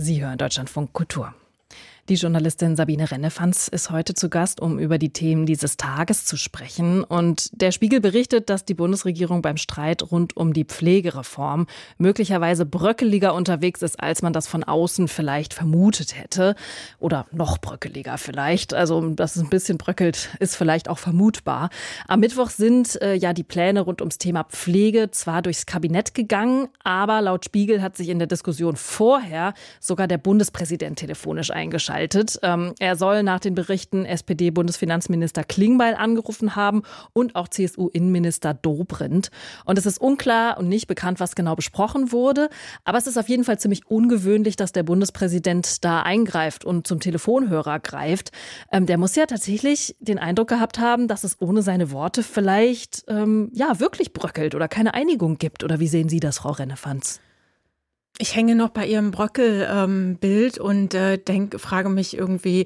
Sie hören Deutschlandfunk Kultur. Die Journalistin Sabine Rennefanz ist heute zu Gast, um über die Themen dieses Tages zu sprechen. Und der Spiegel berichtet, dass die Bundesregierung beim Streit rund um die Pflegereform möglicherweise bröckeliger unterwegs ist, als man das von außen vielleicht vermutet hätte. Oder noch bröckeliger vielleicht. Also, dass es ein bisschen bröckelt, ist vielleicht auch vermutbar. Am Mittwoch sind die Pläne rund ums Thema Pflege zwar durchs Kabinett gegangen, aber laut Spiegel hat sich in der Diskussion vorher sogar der Bundespräsident telefonisch eingeschaltet. Er soll nach den Berichten SPD-Bundesfinanzminister Klingbeil angerufen haben und auch CSU-Innenminister Dobrindt. Und es ist unklar und nicht bekannt, was genau besprochen wurde. Aber es ist auf jeden Fall ziemlich ungewöhnlich, dass der Bundespräsident da eingreift und zum Telefonhörer greift. Der muss ja tatsächlich den Eindruck gehabt haben, dass es ohne seine Worte vielleicht wirklich bröckelt oder keine Einigung gibt. Oder wie sehen Sie das, Frau Rennefanz? Ich hänge noch bei Ihrem Bröckel-Bild und frage mich irgendwie,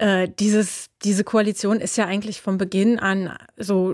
diese Koalition ist ja eigentlich von Beginn an so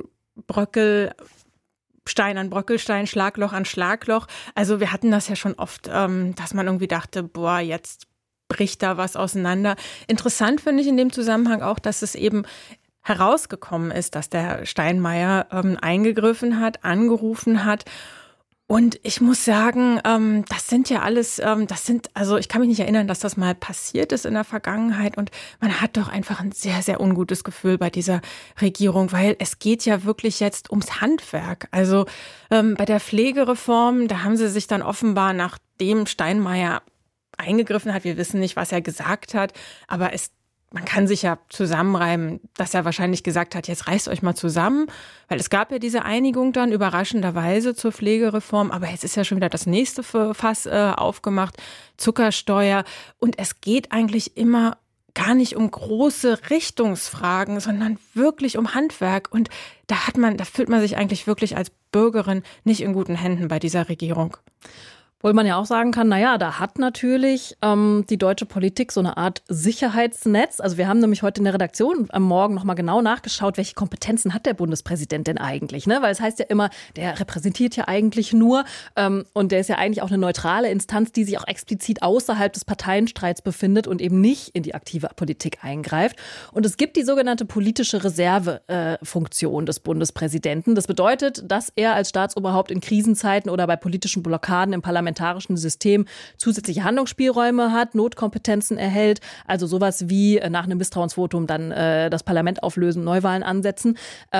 Bröckelstein an Bröckelstein, Schlagloch an Schlagloch. Also wir hatten das ja schon oft, dass man irgendwie dachte, jetzt bricht da was auseinander. Interessant finde ich in dem Zusammenhang auch, dass es eben herausgekommen ist, dass der Steinmeier eingegriffen hat, angerufen hat. Und ich muss sagen, das sind ja alles, ich kann mich nicht erinnern, dass das mal passiert ist in der Vergangenheit. Und man hat doch einfach ein sehr, sehr ungutes Gefühl bei dieser Regierung, weil es geht ja wirklich jetzt ums Handwerk. Also bei der Pflegereform, da haben sie sich dann offenbar, nachdem Steinmeier eingegriffen hat, wir wissen nicht, was er gesagt hat, aber man kann sich ja zusammenreimen, dass er wahrscheinlich gesagt hat, jetzt reißt euch mal zusammen, weil es gab ja diese Einigung dann überraschenderweise zur Pflegereform, aber jetzt ist ja schon wieder das nächste Fass aufgemacht, Zuckersteuer, und es geht eigentlich immer gar nicht um große Richtungsfragen, sondern wirklich um Handwerk, und da fühlt man sich eigentlich wirklich als Bürgerin nicht in guten Händen bei dieser Regierung. Obwohl man ja auch sagen kann, da hat natürlich die deutsche Politik so eine Art Sicherheitsnetz. Also wir haben nämlich heute in der Redaktion am Morgen nochmal genau nachgeschaut, welche Kompetenzen hat der Bundespräsident denn eigentlich? Ne? Weil es heißt ja immer, der repräsentiert ja eigentlich nur und der ist ja eigentlich auch eine neutrale Instanz, die sich auch explizit außerhalb des Parteienstreits befindet und eben nicht in die aktive Politik eingreift. Und es gibt die sogenannte politische Reservefunktion des Bundespräsidenten. Das bedeutet, dass er als Staatsoberhaupt in Krisenzeiten oder bei politischen Blockaden im parlamentarischen System zusätzliche Handlungsspielräume hat, Notkompetenzen erhält, also sowas wie nach einem Misstrauensvotum dann das Parlament auflösen, Neuwahlen ansetzen.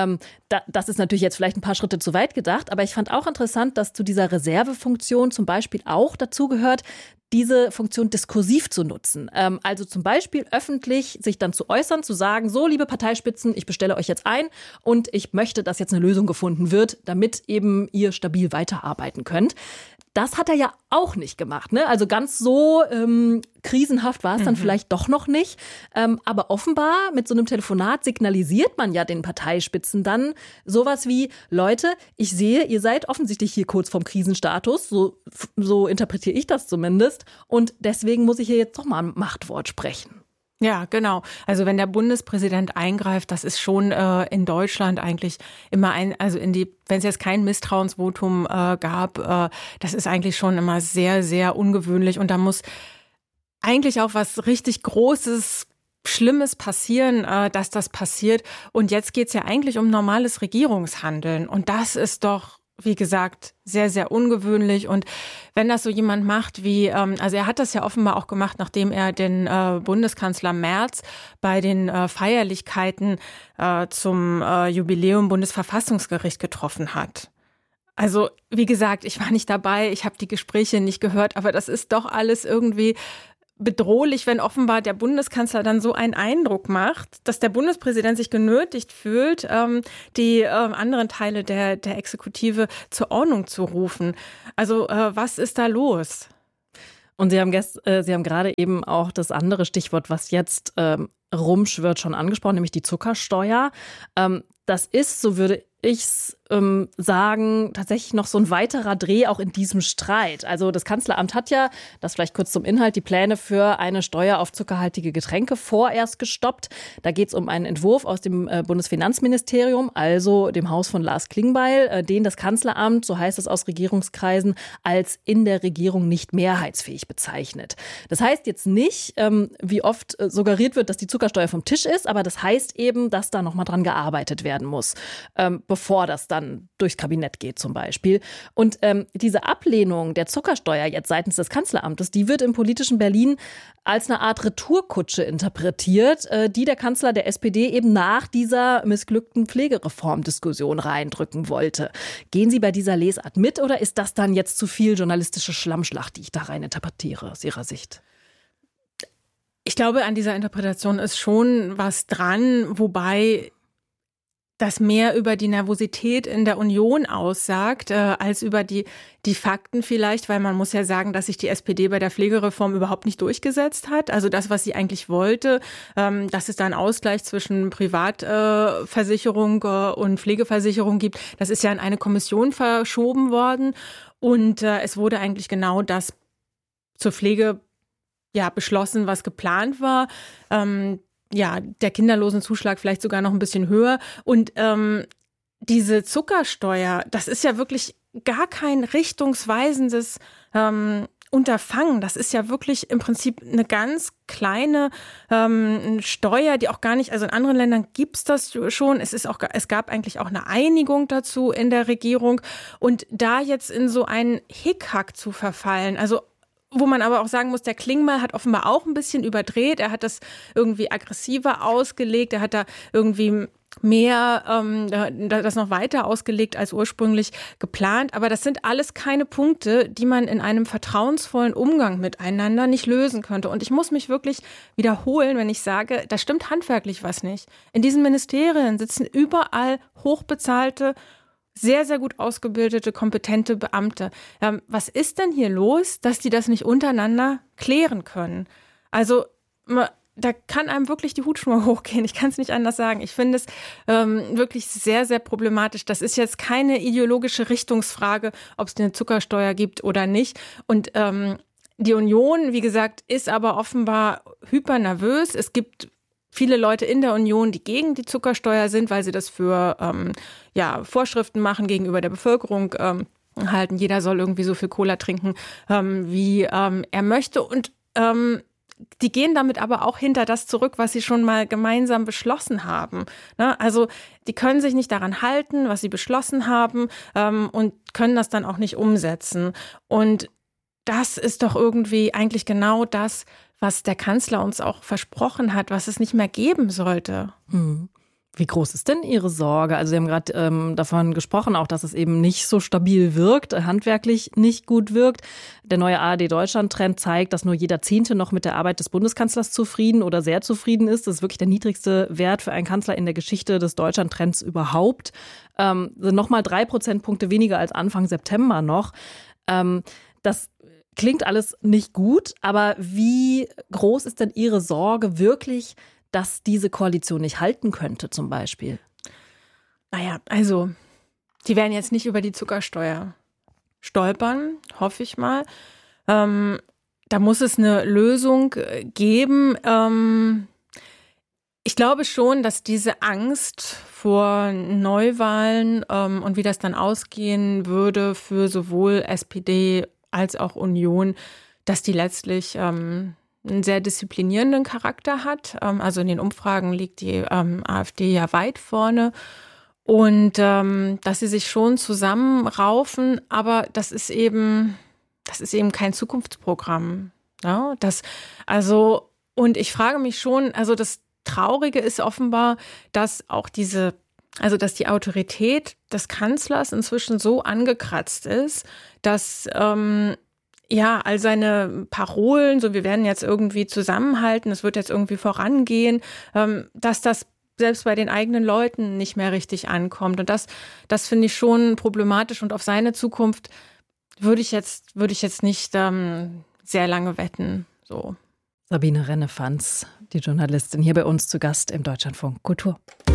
Das ist natürlich jetzt vielleicht ein paar Schritte zu weit gedacht, aber ich fand auch interessant, dass zu dieser Reservefunktion zum Beispiel auch dazu gehört, diese Funktion diskursiv zu nutzen. Also zum Beispiel öffentlich sich dann zu äußern, zu sagen, so liebe Parteispitzen, ich bestelle euch jetzt ein und ich möchte, dass jetzt eine Lösung gefunden wird, damit eben ihr stabil weiterarbeiten könnt. Das hat er ja auch nicht gemacht, ne? Also ganz so krisenhaft war es dann vielleicht doch noch nicht. Aber offenbar mit so einem Telefonat signalisiert man ja den Parteispitzen dann sowas wie, Leute, ich sehe, ihr seid offensichtlich hier kurz vorm Krisenstatus. So interpretiere ich das zumindest. Und deswegen muss ich hier jetzt doch mal ein Machtwort sprechen. Ja, genau. Also wenn der Bundespräsident eingreift, das ist schon in Deutschland eigentlich immer wenn es jetzt kein Misstrauensvotum gab, das ist eigentlich schon immer sehr, sehr ungewöhnlich, und da muss eigentlich auch was richtig Großes, Schlimmes passieren, dass das passiert. Und jetzt geht's ja eigentlich um normales Regierungshandeln, und das ist doch, wie gesagt, sehr, sehr ungewöhnlich. Und wenn das so jemand macht also er hat das ja offenbar auch gemacht, nachdem er den Bundeskanzler Merz bei den Feierlichkeiten zum Jubiläum Bundesverfassungsgericht getroffen hat. Also, wie gesagt, ich war nicht dabei, ich habe die Gespräche nicht gehört, aber das ist doch alles irgendwie bedrohlich, wenn offenbar der Bundeskanzler dann so einen Eindruck macht, dass der Bundespräsident sich genötigt fühlt, die anderen Teile der Exekutive zur Ordnung zu rufen. Also was ist da los? Und Sie haben gerade eben auch das andere Stichwort, was jetzt rumschwirrt, schon angesprochen, nämlich die Zuckersteuer. Das ist, so würde ich es sagen, tatsächlich noch so ein weiterer Dreh auch in diesem Streit. Also das Kanzleramt hat ja, das vielleicht kurz zum Inhalt, die Pläne für eine Steuer auf zuckerhaltige Getränke vorerst gestoppt. Da geht es um einen Entwurf aus dem Bundesfinanzministerium, also dem Haus von Lars Klingbeil, den das Kanzleramt, so heißt es aus Regierungskreisen, als in der Regierung nicht mehrheitsfähig bezeichnet. Das heißt jetzt nicht, wie oft suggeriert wird, dass die Zuckersteuer vom Tisch ist, aber das heißt eben, dass da nochmal dran gearbeitet werden muss, bevor das dann durchs Kabinett geht zum Beispiel. Und diese Ablehnung der Zuckersteuer jetzt seitens des Kanzleramtes, die wird im politischen Berlin als eine Art Retourkutsche interpretiert, die der Kanzler der SPD eben nach dieser missglückten Pflegereformdiskussion reindrücken wollte. Gehen Sie bei dieser Lesart mit oder ist das dann jetzt zu viel journalistische Schlammschlacht, die ich da rein interpretiere aus Ihrer Sicht? Ich glaube, an dieser Interpretation ist schon was dran, wobei das mehr über die Nervosität in der Union aussagt, als über die Fakten vielleicht, weil man muss ja sagen, dass sich die SPD bei der Pflegereform überhaupt nicht durchgesetzt hat. Also das, was sie eigentlich wollte, dass es da einen Ausgleich zwischen Privatversicherung und Pflegeversicherung gibt, das ist ja in eine Kommission verschoben worden. Und es wurde eigentlich genau das zur Pflege beschlossen, was geplant war. Der Kinderlosenzuschlag vielleicht sogar noch ein bisschen höher. Und diese Zuckersteuer, das ist ja wirklich gar kein richtungsweisendes Unterfangen. Das ist ja wirklich im Prinzip eine ganz kleine Steuer, die auch gar nicht, also in anderen Ländern gibt's das schon. Es gab eigentlich auch eine Einigung dazu in der Regierung. Und da jetzt in so einen Hickhack zu verfallen, also wo man aber auch sagen muss, der Klingbeil hat offenbar auch ein bisschen überdreht. Er hat das irgendwie aggressiver ausgelegt. Er hat da irgendwie mehr, das noch weiter ausgelegt als ursprünglich geplant. Aber das sind alles keine Punkte, die man in einem vertrauensvollen Umgang miteinander nicht lösen könnte. Und ich muss mich wirklich wiederholen, wenn ich sage, da stimmt handwerklich was nicht. In diesen Ministerien sitzen überall hochbezahlte, sehr, sehr gut ausgebildete, kompetente Beamte. Was ist denn hier los, dass die das nicht untereinander klären können? Also da kann einem wirklich die Hutschnur hochgehen. Ich kann es nicht anders sagen. Ich finde es wirklich sehr, sehr problematisch. Das ist jetzt keine ideologische Richtungsfrage, ob es eine Zuckersteuer gibt oder nicht. Und die Union, wie gesagt, ist aber offenbar hypernervös. Es gibt viele Leute in der Union, die gegen die Zuckersteuer sind, weil sie das für Vorschriften machen gegenüber der Bevölkerung halten. Jeder soll irgendwie so viel Cola trinken, wie er möchte. Und die gehen damit aber auch hinter das zurück, was sie schon mal gemeinsam beschlossen haben. Ne? Also die können sich nicht daran halten, was sie beschlossen haben und können das dann auch nicht umsetzen. Und das ist doch irgendwie eigentlich genau das, was der Kanzler uns auch versprochen hat, was es nicht mehr geben sollte. Wie groß ist denn Ihre Sorge? Also Sie haben gerade davon gesprochen, auch dass es eben nicht so stabil wirkt, handwerklich nicht gut wirkt. Der neue ARD-Deutschland-Trend zeigt, dass nur jeder Zehnte noch mit der Arbeit des Bundeskanzlers zufrieden oder sehr zufrieden ist. Das ist wirklich der niedrigste Wert für einen Kanzler in der Geschichte des Deutschland-Trends überhaupt. Sind nochmal 3 Prozentpunkte weniger als Anfang September noch. Das klingt alles nicht gut, aber wie groß ist denn Ihre Sorge wirklich, dass diese Koalition nicht halten könnte zum Beispiel? Naja, also die werden jetzt nicht über die Zuckersteuer stolpern, hoffe ich mal. Da muss es eine Lösung geben. Ich glaube schon, dass diese Angst vor Neuwahlen und wie das dann ausgehen würde für sowohl SPD als auch Union, dass die letztlich einen sehr disziplinierenden Charakter hat. Also in den Umfragen liegt die AfD ja weit vorne. Und dass sie sich schon zusammenraufen, aber das ist eben kein Zukunftsprogramm. Ja? Und ich frage mich schon, also das Traurige ist offenbar, dass auch dass die Autorität des Kanzlers inzwischen so angekratzt ist, dass all seine Parolen, so wir werden jetzt irgendwie zusammenhalten, es wird jetzt irgendwie vorangehen, dass das selbst bei den eigenen Leuten nicht mehr richtig ankommt. Und das finde ich schon problematisch. Und auf seine Zukunft würde ich jetzt nicht sehr lange wetten. So. Sabine Rennefanz, die Journalistin, hier bei uns zu Gast im Deutschlandfunk Kultur.